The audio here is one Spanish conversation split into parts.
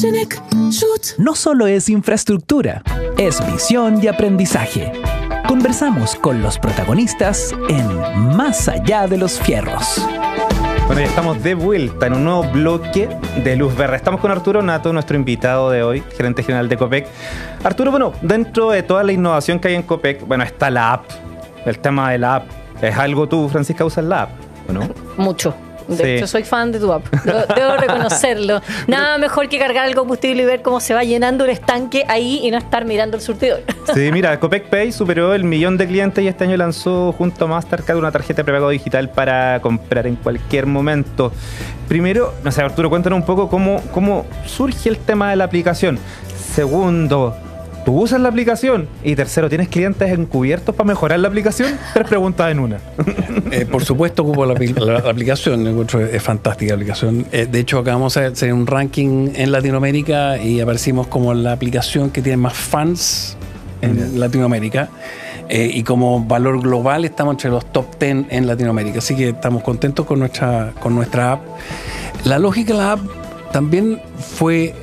No solo es infraestructura, es visión y aprendizaje. Conversamos con los protagonistas en Más allá de los fierros. Bueno, ya estamos de vuelta en un nuevo bloque de Luz Verde. Estamos con Arturo Nato, nuestro invitado de hoy, gerente general de Copec. Arturo, bueno, dentro de toda la innovación que hay en Copec, bueno, está la app. El tema de la app. ¿Es algo tú, Francisca, usas la app, o no? Mucho. De hecho, soy fan de tu app. Debo reconocerlo. Nada mejor que cargar el combustible y ver cómo se va llenando el estanque ahí y no estar mirando el surtidor. Sí, mira, Copec Pay superó el 1.000.000 de clientes y este año lanzó junto a Mastercard una tarjeta de prepago digital para comprar en cualquier momento. Primero, no sé, Arturo, cuéntanos un poco cómo surge el tema de la aplicación. Segundo, ¿tú usas la aplicación? Y tercero, ¿tienes clientes encubiertos para mejorar la aplicación? 3 preguntas en una. Por supuesto ocupo la aplicación, es fantástica la aplicación. De hecho, acabamos de hacer un ranking en Latinoamérica y aparecimos como la aplicación que tiene más fans en Latinoamérica. Y como valor global estamos entre los top 10 en Latinoamérica. Así que estamos contentos con nuestra app. La lógica de la app también fue...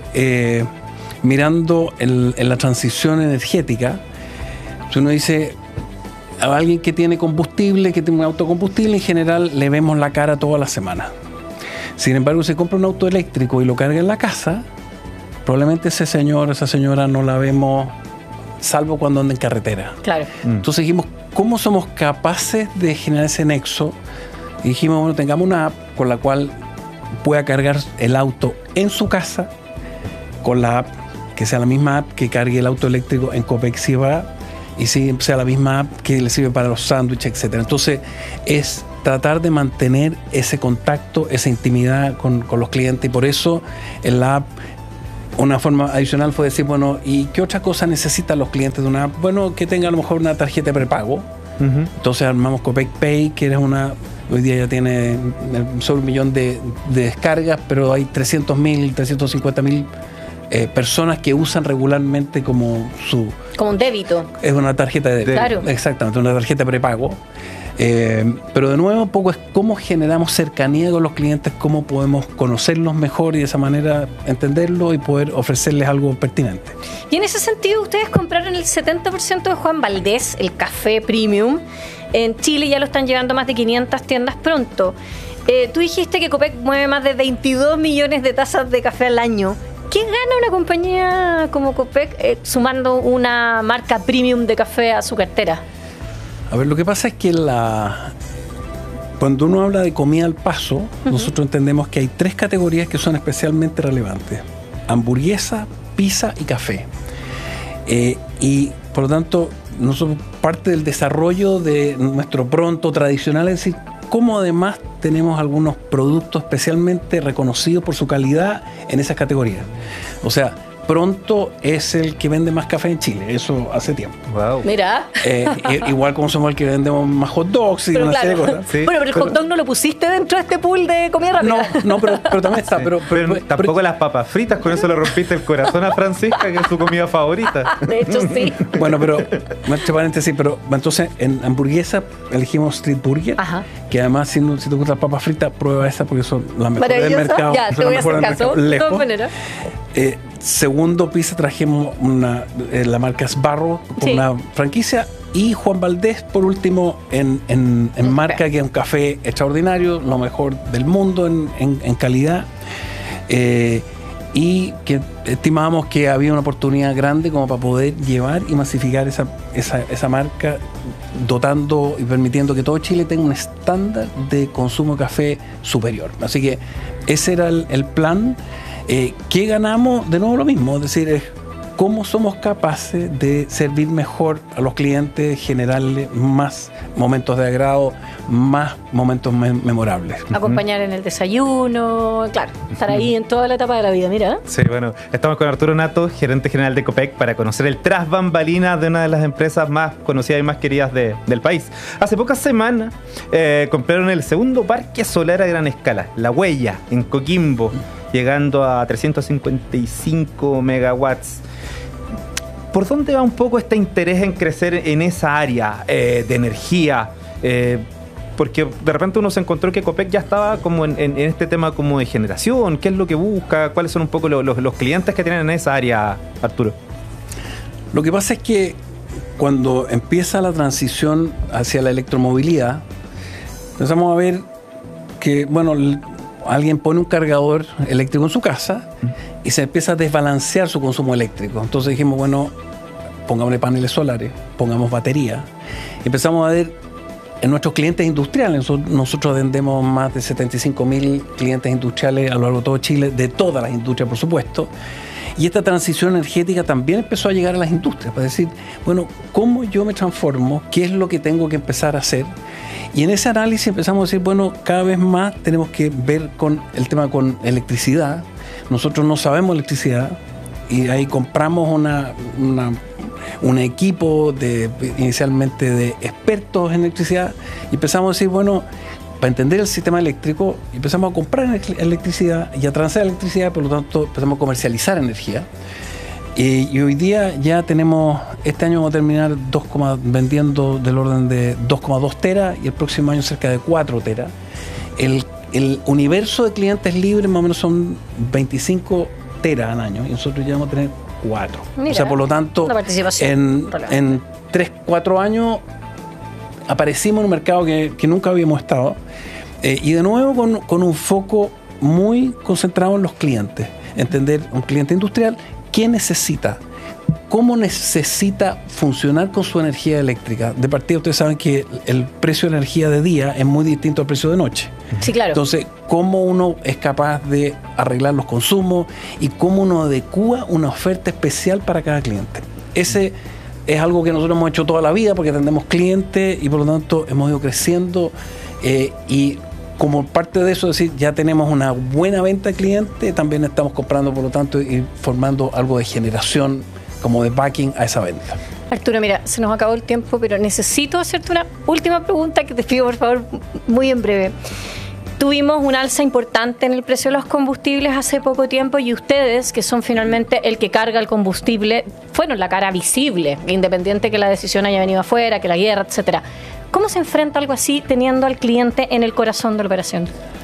mirando en la transición energética, si uno dice a alguien que tiene combustible, que tiene un autocombustible, en general le vemos la cara toda la semana. Sin embargo, si compra un auto eléctrico y lo carga en la casa, probablemente ese señor o esa señora no la vemos, salvo cuando anda en carretera. Claro. Entonces dijimos, ¿cómo somos capaces de generar ese nexo? Y dijimos, bueno, tengamos una app con la cual pueda cargar el auto en su casa, con la app que sea la misma app que cargue el auto eléctrico en Copec Ciudad y sea la misma app que le sirve para los sándwiches, etcétera. Entonces, es tratar de mantener ese contacto, esa intimidad con los clientes, y por eso en la app una forma adicional fue decir, bueno, ¿y qué otra cosa necesitan los clientes de una app? Bueno, que tenga a lo mejor una tarjeta de prepago. Entonces armamos Copec Pay, que es hoy día ya tiene sobre 1.000.000 de descargas, pero hay 300.000, 350.000 personas que usan regularmente como un débito. Es una tarjeta de débito. Claro. Exactamente, una tarjeta prepago. Pero de nuevo, un poco es cómo generamos cercanía con los clientes, cómo podemos conocerlos mejor y de esa manera entenderlo y poder ofrecerles algo pertinente. Y en ese sentido, ustedes compraron el 70% de Juan Valdez, el café premium. En Chile ya lo están llevando a más de 500 tiendas pronto. Tú dijiste que Copec mueve más de 22 millones de tazas de café al año. ¿Qué gana una compañía como Copec sumando una marca premium de café a su cartera? A ver, lo que pasa es que cuando uno habla de comida al paso, nosotros entendemos que hay 3 categorías que son especialmente relevantes: hamburguesa, pizza y café. Y por lo tanto, nosotros parte del desarrollo de nuestro pronto tradicional es decir, cómo además tenemos algunos productos especialmente reconocidos por su calidad en esas categorías. O sea, Pronto es el que vende más café en Chile, eso hace tiempo. Wow. Mira. Igual como somos el que vendemos más hot dogs y una serie de cosas. Sí. Bueno, pero el hot dog no lo pusiste dentro de este pool de comida rápida. No, pero también está. Sí. Pero tampoco las papas fritas, con eso le rompiste el corazón a Francisca, que es su comida favorita. De hecho, sí. Bueno, pero, entre paréntesis, pero entonces en hamburguesa elegimos Street Burger, Ajá. que además si te gustan las papas fritas, prueba esa porque son las mejores del mercado. Ya, te voy a hacer caso, de todas maneras. Segundo pieza trajimos la marca Sbarro con una franquicia, y Juan Valdez por último en marca, que es un café extraordinario, lo mejor del mundo en calidad, y que estimábamos que había una oportunidad grande como para poder llevar y masificar esa marca, dotando y permitiendo que todo Chile tenga un estándar de consumo de café superior. Así que ese era el plan. ¿Qué ganamos? De nuevo lo mismo, es decir, cómo somos capaces de servir mejor a los clientes, generarles más momentos de agrado, más momentos memorables. Acompañar en el desayuno, claro, estar ahí en toda la etapa de la vida, mira. Sí, bueno, estamos con Arturo Nato, gerente general de Copec, para conocer el tras bambalinas de una de las empresas más conocidas y más queridas del país. Hace pocas semanas compraron el segundo parque solar a gran escala, La Huella, en Coquimbo, llegando a 355 megawatts. ¿Por dónde va un poco este interés en crecer en esa área de energía? porque de repente uno se encontró que Copec ya estaba como en este tema como de generación. ¿Qué es lo que busca? ¿Cuáles son un poco los clientes que tienen en esa área, Arturo? Lo que pasa es que cuando empieza la transición hacia la electromovilidad, empezamos a ver que, bueno, alguien pone un cargador eléctrico en su casa y se empieza a desbalancear su consumo eléctrico. Entonces dijimos, bueno, pongámosle paneles solares, pongamos batería. Empezamos a ver en nuestros clientes industriales, nosotros atendemos más de 75.000 clientes industriales a lo largo de todo Chile, de todas las industrias, por supuesto. Y esta transición energética también empezó a llegar a las industrias, para decir, bueno, ¿cómo yo me transformo? ¿Qué es lo que tengo que empezar a hacer? Y en ese análisis empezamos a decir, bueno, cada vez más tenemos que ver con el tema con electricidad. Nosotros no sabemos electricidad y ahí compramos un equipo inicialmente de expertos en electricidad y empezamos a decir, bueno, para entender el sistema eléctrico, empezamos a comprar electricidad y a transar electricidad, por lo tanto empezamos a comercializar energía. Y hoy día ya tenemos, este año vamos a terminar vendiendo del orden de 2,2 teras y el próximo año cerca de 4 teras. El universo de clientes libres más o menos son 25 teras al año y nosotros ya vamos a tener 4. Mira, o sea, por lo tanto, en 3-4 años aparecimos en un mercado que nunca habíamos estado y de nuevo con un foco muy concentrado en los clientes. Entender un cliente industrial, ¿qué necesita? ¿Cómo necesita funcionar con su energía eléctrica? De partida ustedes saben que el precio de la energía de día es muy distinto al precio de noche. Sí, claro. Entonces, ¿cómo uno es capaz de arreglar los consumos y cómo uno adecúa una oferta especial para cada cliente? Ese es algo que nosotros hemos hecho toda la vida porque atendemos clientes y por lo tanto hemos ido creciendo y como parte de eso, es decir, ya tenemos una buena venta de clientes, también estamos comprando por lo tanto y formando algo de generación como de backing a esa venta. Arturo, mira, se nos acabó el tiempo, pero necesito hacerte una última pregunta que te pido por favor muy en breve. Tuvimos un alza importante en el precio de los combustibles hace poco tiempo y ustedes, que son finalmente el que carga el combustible, fueron la cara visible, independiente que la decisión haya venido afuera, que la guerra, etcétera. ¿Cómo se enfrenta algo así teniendo al cliente en el corazón de la operación?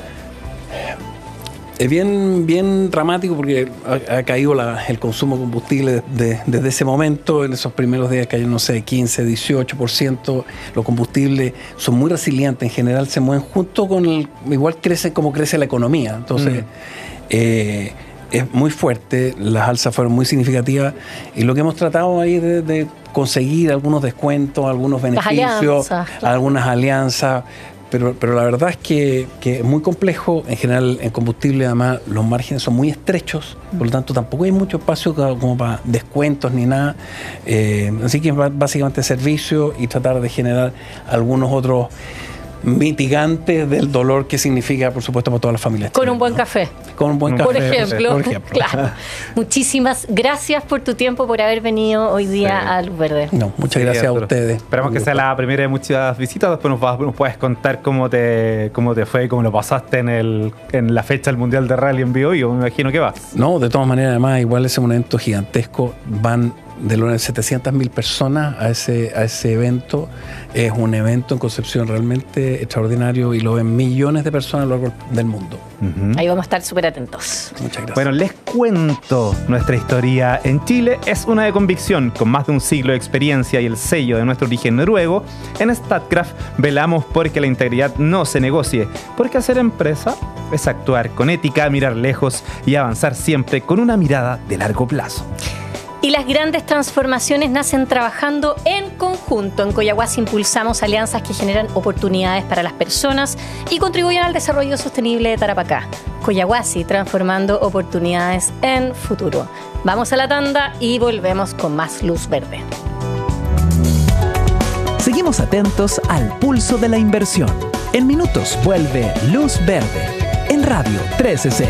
Es bien dramático porque ha caído el consumo de combustible desde ese momento. En esos primeros días cayó, no sé, 15, 18%. Los combustibles son muy resilientes. En general se mueven junto con igual crece como crece la economía. Entonces, es muy fuerte. Las alzas fueron muy significativas. Y lo que hemos tratado ahí de conseguir algunos descuentos, algunos beneficios, algunas alianzas. Pero la verdad es que es muy complejo. En general, en combustible, además, los márgenes son muy estrechos. Por lo tanto, tampoco hay mucho espacio como para descuentos ni nada. Así que básicamente servicio y tratar de generar algunos otros mitigantes del dolor que significa, por supuesto, para todas las familias. Con un buen café. Con un buen café. Por ejemplo. Claro. Muchísimas gracias por tu tiempo, por haber venido hoy día a Luz Verde. No, muchas gracias a ustedes. Esperamos que sea la primera de muchas visitas. Después nos puedes contar cómo te fue y cómo lo pasaste en la fecha del Mundial de Rally en Biobío. Me imagino que vas. No, de todas maneras, además, igual es un evento gigantesco. Van de lo de 700.000 personas a ese evento. Es un evento en Concepción realmente extraordinario y lo ven millones de personas a lo largo del mundo. Ahí vamos a estar súper atentos. Muchas gracias. Bueno, les cuento. Nuestra historia en Chile es una de convicción. Con más de un siglo de experiencia y el sello de nuestro origen noruego, en Statkraft velamos porque la integridad no se negocie. Porque hacer empresa es actuar con ética, mirar lejos y avanzar siempre con una mirada de largo plazo. Y las grandes transformaciones nacen trabajando en conjunto. En Collahuasi impulsamos alianzas que generan oportunidades para las personas y contribuyen al desarrollo sostenible de Tarapacá. Collahuasi, transformando oportunidades en futuro. Vamos a la tanda y volvemos con más Luz Verde. Seguimos atentos al pulso de la inversión. En minutos vuelve Luz Verde en Radio 13C.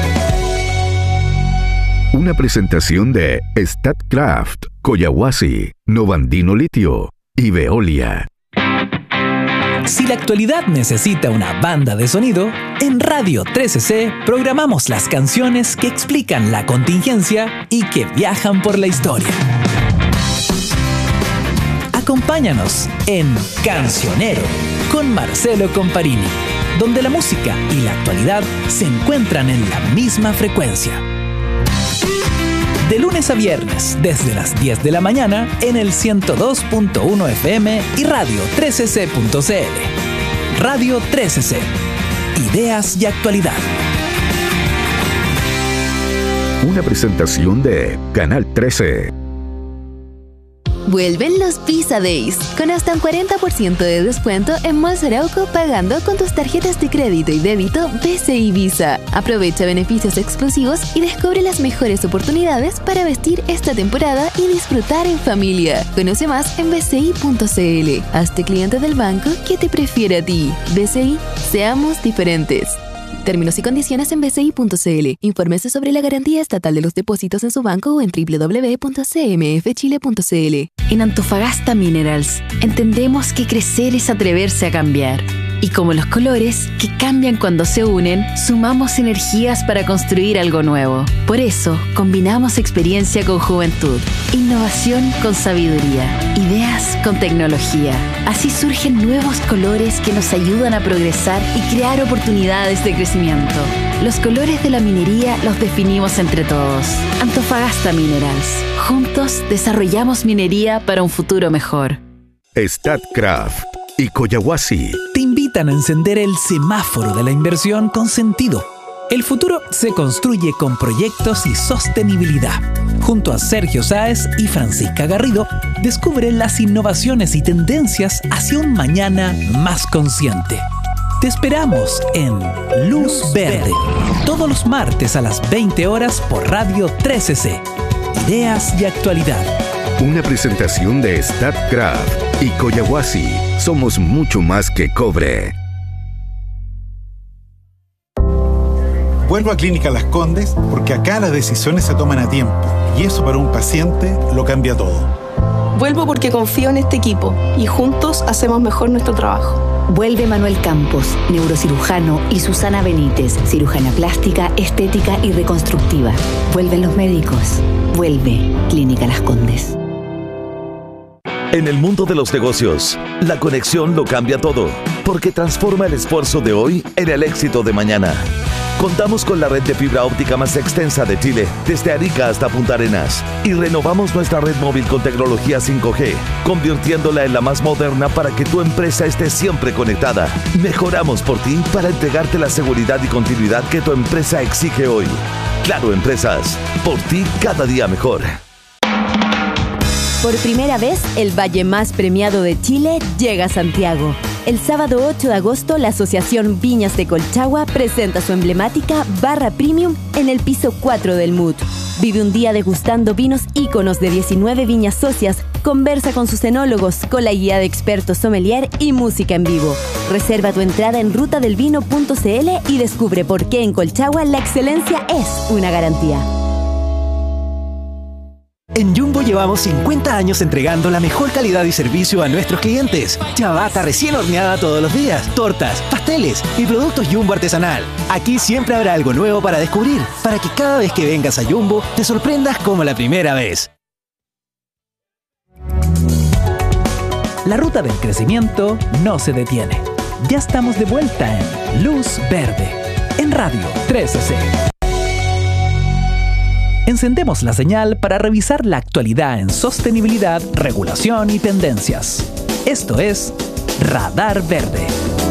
Una presentación de Statkraft, Collahuasi, Novandino Litio y Veolia. Si la actualidad necesita una banda de sonido, en Radio 13C programamos las canciones que explican la contingencia y que viajan por la historia. Acompáñanos en Cancionero con Marcelo Comparini, donde la música y la actualidad se encuentran en la misma frecuencia. De lunes a viernes, desde las 10 de la mañana, en el 102.1 FM y Radio 3cc.cl. Radio 3cc. Ideas y actualidad. Una presentación de Canal 13. Vuelven los Visa Days, con hasta un 40% de descuento en Malls Arauco pagando con tus tarjetas de crédito y débito BCI Visa. Aprovecha beneficios exclusivos y descubre las mejores oportunidades para vestir esta temporada y disfrutar en familia. Conoce más en bci.cl. Hazte cliente del banco que te prefiere a ti. BCI, seamos diferentes. Términos y condiciones en bci.cl. Infórmese sobre la garantía estatal de los depósitos en su banco o en www.cmfchile.cl. En Antofagasta Minerals, entendemos que crecer es atreverse a cambiar. Y como los colores, que cambian cuando se unen, sumamos energías para construir algo nuevo. Por eso, combinamos experiencia con juventud, innovación con sabiduría, ideas con tecnología. Así surgen nuevos colores que nos ayudan a progresar y crear oportunidades de crecimiento. Los colores de la minería los definimos entre todos. Antofagasta Minerals. Juntos desarrollamos minería para un futuro mejor. StatCraft y Coyahuasi te invitan a encender el semáforo de la inversión con sentido. El futuro se construye con proyectos y sostenibilidad. Junto a Sergio Sáez y Francisca Garrido, descubre las innovaciones y tendencias hacia un mañana más consciente. Te esperamos en Luz Verde, todos los martes a las 20 horas por Radio 3cc. Ideas y actualidad. Una presentación de StatCraft y Coyahuasi. Somos mucho más que cobre. Vuelvo a Clínica Las Condes porque acá las decisiones se toman a tiempo y eso para un paciente lo cambia todo. Vuelvo porque confío en este equipo y juntos hacemos mejor nuestro trabajo. Vuelve Manuel Campos, neurocirujano, y Susana Benítez, cirujana plástica, estética y reconstructiva. Vuelven los médicos. Vuelve Clínica Las Condes. En el mundo de los negocios, la conexión lo cambia todo, porque transforma el esfuerzo de hoy en el éxito de mañana. Contamos con la red de fibra óptica más extensa de Chile, desde Arica hasta Punta Arenas, y renovamos nuestra red móvil con tecnología 5G, convirtiéndola en la más moderna para que tu empresa esté siempre conectada. Mejoramos por ti para entregarte la seguridad y continuidad que tu empresa exige hoy. Claro Empresas, por ti cada día mejor. Por primera vez, el valle más premiado de Chile llega a Santiago. El sábado 8 de agosto, la Asociación Viñas de Colchagua presenta su emblemática Barra Premium en el piso 4 del MUT. Vive un día degustando vinos íconos de 19 viñas socias, conversa con sus enólogos, con la guía de expertos sommelier y música en vivo. Reserva tu entrada en rutadelvino.cl y descubre por qué en Colchagua la excelencia es una garantía. En Jumbo llevamos 50 años entregando la mejor calidad y servicio a nuestros clientes. Ciabatta recién horneada todos los días, tortas, pasteles y productos Jumbo artesanal. Aquí siempre habrá algo nuevo para descubrir, para que cada vez que vengas a Jumbo te sorprendas como la primera vez. La ruta del crecimiento no se detiene. Ya estamos de vuelta en Luz Verde, en Radio 3cc. Encendemos la señal para revisar la actualidad en sostenibilidad, regulación y tendencias. Esto es Radar Verde.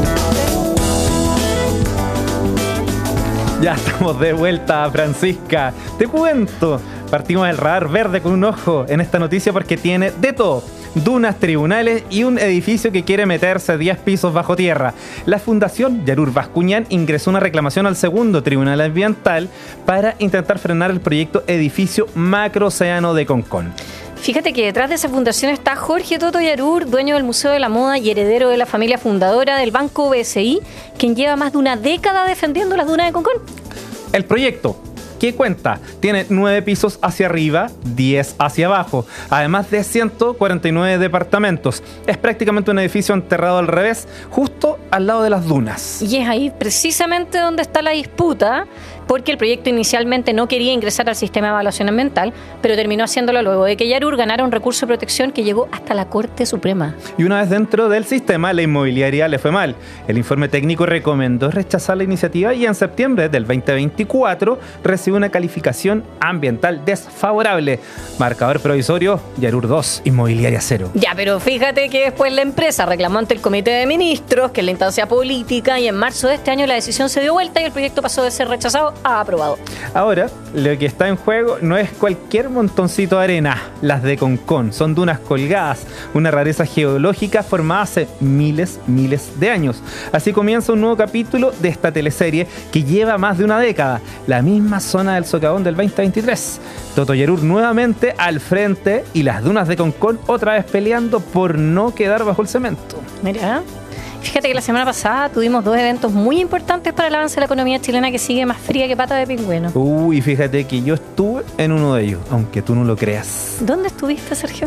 Ya estamos de vuelta, Francisca. Te cuento, partimos del Radar Verde con un ojo en esta noticia porque tiene de todo. Dunas, tribunales y un edificio que quiere meterse 10 pisos bajo tierra. La Fundación Yarur Bascuñán ingresó una reclamación al segundo tribunal ambiental para intentar frenar el proyecto edificio Macroocéano de Concón. Fíjate que detrás de esa fundación está Jorge Toto Yarur, dueño del Museo de la Moda y heredero de la familia fundadora del Banco BCI, quien lleva más de una década defendiendo las dunas de Concón. El proyecto, ¿qué cuenta? Tiene 9 pisos hacia arriba, 10 hacia abajo, además de 149 departamentos. Es prácticamente un edificio enterrado al revés, justo al lado de las dunas. Y es ahí precisamente donde está la disputa, porque el proyecto inicialmente no quería ingresar al sistema de evaluación ambiental, pero terminó haciéndolo luego de que Yarur ganara un recurso de protección que llegó hasta la Corte Suprema. Y una vez dentro del sistema, la inmobiliaria le fue mal. El informe técnico recomendó rechazar la iniciativa y en septiembre del 2024 recibió una calificación ambiental desfavorable. Marcador provisorio, Yarur 2, inmobiliaria 0. Ya, pero fíjate que después la empresa reclamó ante el Comité de Ministros, que es la instancia política, y en marzo de este año la decisión se dio vuelta y el proyecto pasó de ser rechazado a aprobado. Ahora, lo que está en juego no es cualquier montoncito de arena. Las de Concón son dunas colgadas, una rareza geológica formada hace miles de años. Así comienza un nuevo capítulo de esta teleserie que lleva más de una década, la misma zona del socavón del 2023. Toto Yarur nuevamente al frente y las dunas de Concón otra vez peleando por no quedar bajo el cemento. Mira, fíjate que la semana pasada tuvimos 2 eventos muy importantes para el avance de la economía chilena que sigue más fría que pata de pingüino. Uy, fíjate que yo estuve en uno de ellos, aunque tú no lo creas. ¿Dónde estuviste, Sergio?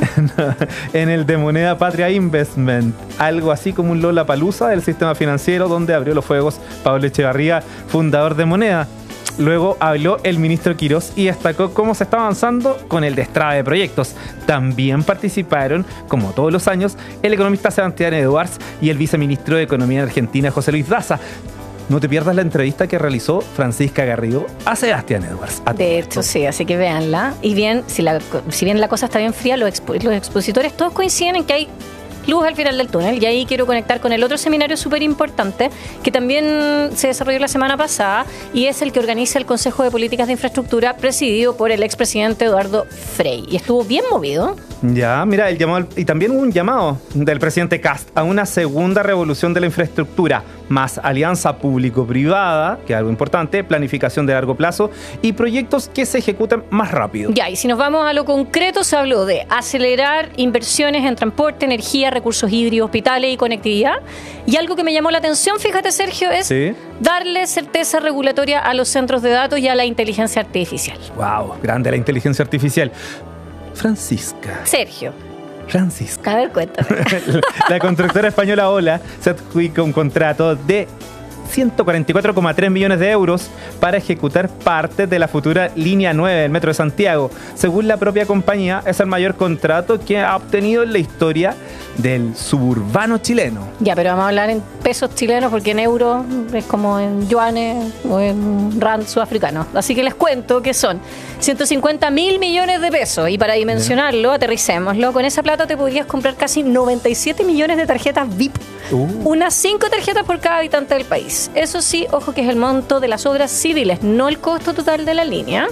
En el de Moneda Patria Investment, algo así como un Lollapalooza del sistema financiero, donde abrió los fuegos Pablo Echevarría, fundador de Moneda. Luego habló el ministro Quirós y destacó cómo se está avanzando con el destrabe de proyectos. También participaron, como todos los años, el economista Sebastián Edwards y el viceministro de Economía de Argentina, José Luis Daza. No te pierdas la entrevista que realizó Francisca Garrido a Sebastián Edwards. De hecho, sí, así que véanla. Y bien, si bien la cosa está bien fría, los expositores todos coinciden en que hay luz al final del túnel, y ahí quiero conectar con el otro seminario súper importante que también se desarrolló la semana pasada, y es el que organiza el Consejo de Políticas de Infraestructura, presidido por el expresidente Eduardo Frei, y estuvo bien movido. Ya, mira, el llamado, y también hubo un llamado del presidente Kast a una segunda revolución de la infraestructura, más alianza público-privada, que es algo importante, planificación de largo plazo y proyectos que se ejecuten más rápido. Ya, y si nos vamos a lo concreto, se habló de acelerar inversiones en transporte, energía, recursos hídricos, hospitales y conectividad. Y algo que me llamó la atención, fíjate, Sergio, es darle certeza regulatoria a los centros de datos y a la inteligencia artificial. ¡Wow! Grande la inteligencia artificial. Francisca. Sergio. Francisca. A ver, cuéntame. La constructora española Ola se adjudica un contrato de 144,3 millones de euros para ejecutar parte de la futura línea 9 del Metro de Santiago. Según la propia compañía, es el mayor contrato que ha obtenido en la historia del suburbano chileno. Ya, pero vamos a hablar en pesos chilenos porque en euros es como en yuanes o en rand sudafricanos. Así que les cuento que son 150.000 millones de pesos, y para dimensionarlo, aterricémoslo, con esa plata te podrías comprar casi 97 millones de tarjetas VIP. Unas 5 tarjetas por cada habitante del país. Eso sí, ojo que es el monto de las obras civiles, no el costo total de la línea.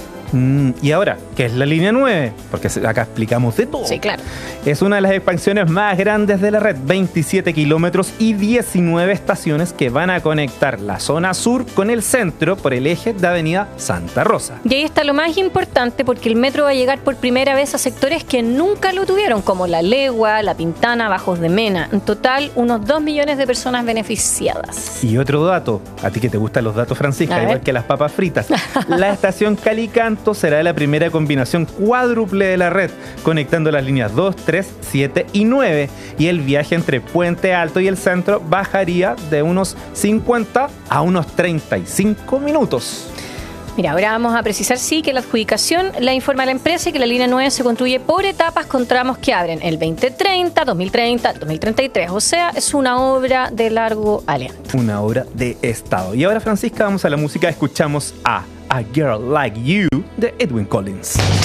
Y ahora, ¿qué es la línea 9? Porque acá explicamos de todo. Sí, claro. Es una de las expansiones más grandes de la red, 27 kilómetros y 19 estaciones que van a conectar la zona sur con el centro por el eje de Avenida Santa Rosa. Y ahí está lo más importante, porque el metro va a llegar por primera vez a sectores que nunca lo tuvieron, como La Legua, La Pintana, Bajos de Mena. En total, unos 2 millones de personas beneficiadas. Y otro dato, a ti que te gustan los datos, Francisca, igual que las papas fritas. La estación Calicanto será la primera combinación cuádruple de la red, conectando las líneas 2, 3, 7 y 9. Y el viaje entre Puente Alto y el centro bajaría de unos 50 a unos 35 minutos. Mira, ahora vamos a precisar, sí, que la adjudicación la informa la empresa y que la línea 9 se construye por etapas con tramos que abren el 2030, 2030, 2033. O sea, es una obra de largo aliento. Una obra de Estado. Y ahora, Francisca, vamos a la música. Escuchamos a Girl Like You de Edwin Collins.